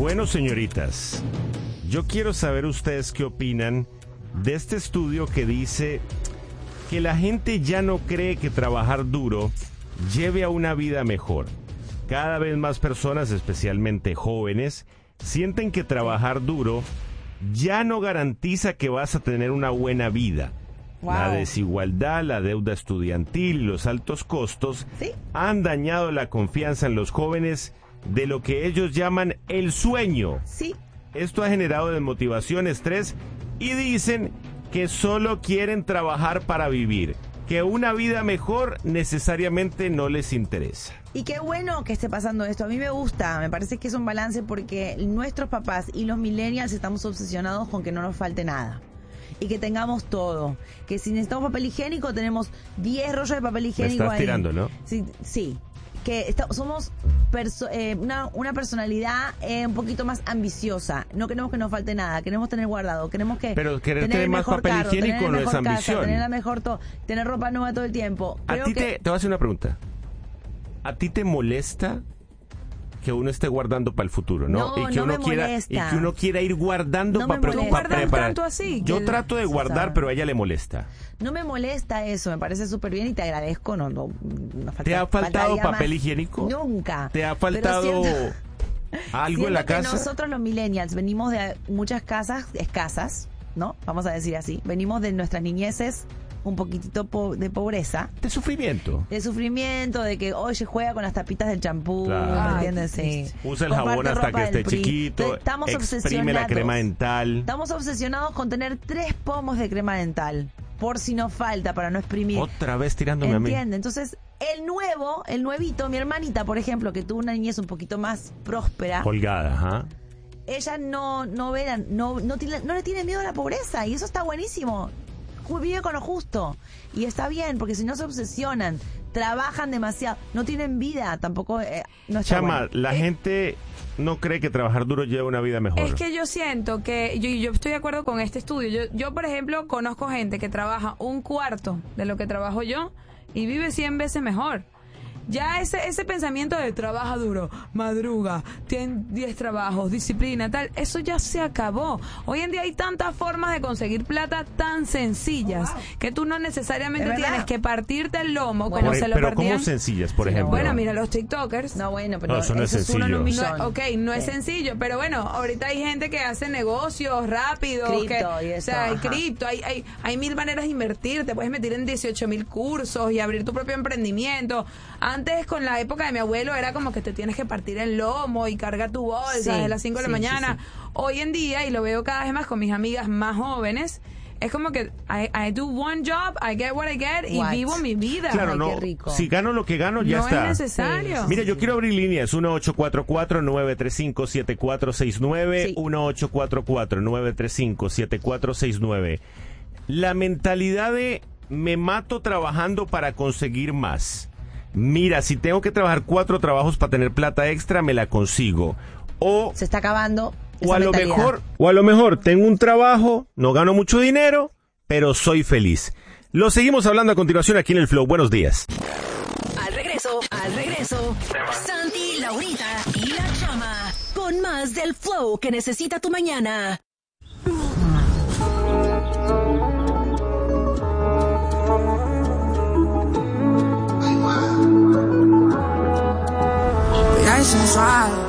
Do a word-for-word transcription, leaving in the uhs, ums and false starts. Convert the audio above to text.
Bueno, señoritas, yo quiero saber ustedes qué opinan de este estudio que dice que la gente ya no cree que trabajar duro lleve a una vida mejor. Cada vez más personas, especialmente jóvenes, sienten que trabajar duro ya no garantiza que vas a tener una buena vida. Wow. La desigualdad, la deuda estudiantil y los altos costos ¿Sí? han dañado la confianza en los jóvenes de lo que ellos llaman el sueño. Sí. Esto ha generado desmotivación, estrés y dicen que solo quieren trabajar para vivir, que una vida mejor necesariamente no les interesa. Y qué bueno que esté pasando esto. A mí me gusta, me parece que es un balance porque nuestros papás y los millennials estamos obsesionados con que no nos falte nada. Y que tengamos todo. Que si necesitamos papel higiénico, tenemos diez rollos de papel higiénico. Me estás ahí. tirando, ¿no? Sí, sí. Que está, somos perso- eh, una, una personalidad eh, un poquito más ambiciosa. No queremos que nos falte nada, queremos tener guardado, queremos que pero querer tener tener más mejor papel carro, higiénico tener no mejor es ambición. casa, tener la mejor to- tener ropa nueva todo el tiempo. A Creo ti que... te, te voy a hacer una pregunta. ¿A ti te molesta que uno esté guardando para el futuro, no? No, y que no uno me quiera molesta. y que uno quiera ir guardando No para me pre- molesta. pa ¿Guardas preparar. tanto así? Yo Que- trato de Sí, guardar, sabe. pero a ella le molesta. No me molesta eso, me parece súper bien y te agradezco. No, no, no falta- ¿Te ha faltado faltaría papel más. higiénico? Nunca. ¿Te ha Pero faltado siento- algo en la Siento que casa? nosotros los millennials venimos de muchas casas escasas, ¿no? Vamos a decir así. Venimos de nuestras niñeces un poquitito po- de pobreza, De sufrimiento. de sufrimiento, de que, oye, juega con las tapitas del champú, Claro. ¿me entiendes? Sí. Usa el Comparte jabón hasta ropa que del esté P R I. chiquito. Estamos Exprime obsesionados. la crema dental. Estamos obsesionados con tener tres pomos de crema dental, por si nos falta, para no exprimir. Otra vez tirándome ¿Entiende? a mí. Entonces, el nuevo, el nuevito, mi hermanita, por ejemplo, que tuvo una niñez un poquito más próspera, Holgada, ajá. ella no, no, ve la- no, no, tiene, no le tiene miedo a la pobreza, y eso está buenísimo. Ju- Vive con lo justo. Y está bien, porque si no se obsesionan, trabajan demasiado, no tienen vida, tampoco eh, no está Chama, bueno. la gente no cree que trabajar duro lleva una vida mejor. Es que yo siento que, yo, yo estoy de acuerdo con este estudio. Yo, yo, por ejemplo, conozco gente que trabaja un cuarto de lo que trabajo yo y vive cien veces mejor. Ya ese ese pensamiento de trabaja duro, madruga, tiene diez trabajos, disciplina, tal, eso ya se acabó. Hoy en día hay tantas formas de conseguir plata tan sencillas Oh, wow. que tú no necesariamente ¿Es verdad? tienes que partirte el lomo Bueno, como Por- se lo pero partían. ¿cómo sencillas, por Sí, no, ejemplo? Bueno, mira los TikTokers. No, bueno, pero No, eso no es eso es uno en un sencillo. millón. No, ok, no es Sí. sencillo, pero bueno, ahorita hay gente que hace negocios rápidos. Cripto que, y eso, o sea, hay ajá. cripto, hay, hay, hay mil maneras de invertir, te puedes meter en dieciocho mil cursos y abrir tu propio emprendimiento. Antes, con la época de mi abuelo, era como que te tienes que partir el lomo y cargar tu bolsa Sí, desde las cinco de la sí, mañana. sí, sí. Hoy en día, y lo veo cada vez más con mis amigas más jóvenes, es como que I, I do one job, I get what I get y What? vivo mi vida. Claro, Ay, no. qué rico. Si gano lo que gano, ya no está. es necesario. Sí. Mira, yo quiero abrir líneas. uno ocho cuatro cuatro, nueve tres cinco, siete cuatro seis nueve. Sí. uno ocho cuatro cuatro, nueve tres cinco, siete cuatro seis nueve. La mentalidad de me mato trabajando para conseguir más. Mira, si tengo que trabajar cuatro trabajos para tener plata extra, me la consigo. O, Se está acabando o esa a lo mentalidad. mejor, o a lo mejor tengo un trabajo, no gano mucho dinero, pero soy feliz. Lo seguimos hablando a continuación aquí en el Flow. Buenos días. Al regreso, al regreso, Santi, Laurita y la Chama con más del flow que necesita tu mañana. The ice inside